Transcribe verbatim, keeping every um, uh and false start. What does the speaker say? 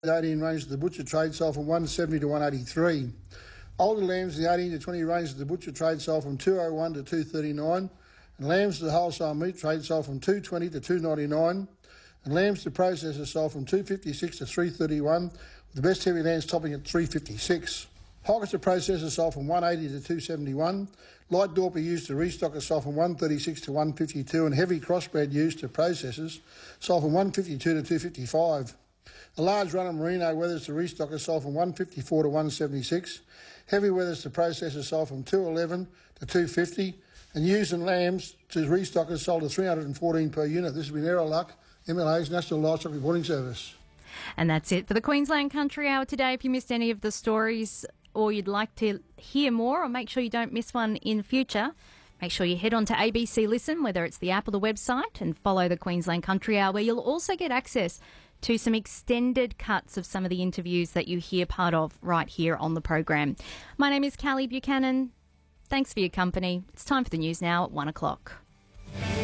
eighteen range of the butcher trade sold from one seventy to one eighty-three. Older lambs in the eighteen to twenty range of the butcher trade sold from two oh one to two thirty-nine, and lambs to the wholesale meat trade sold from two twenty to two ninety-nine, and lambs to processors sold from two fifty-six to three thirty-one, with the best heavy lambs topping at three fifty-six. Hoggers to processors sold from one eighty to two seventy-one, light Dorper used to restockers sold from one thirty-six to one fifty-two, and heavy crossbred used to processors sold from one fifty-two to two fifty-five. A large run of merino wethers to restockers sold from one fifty-four to one seventy-six, heavy wethers to processors sold from two eleven to two fifty, and ewes and lambs to restockers sold at three hundred fourteen per unit. This has been Errol Luck, M L A's National Livestock Reporting Service. And that's it for the Queensland Country Hour today. If you missed any of the stories or you'd like to hear more, or make sure you don't miss one in future, make sure you head on to A B C Listen, whether it's the app or the website, and follow the Queensland Country Hour, where you'll also get access to some extended cuts of some of the interviews that you hear part of right here on the program. My name is Callie Buchanan. Thanks for your company. It's time for the news now at one o'clock.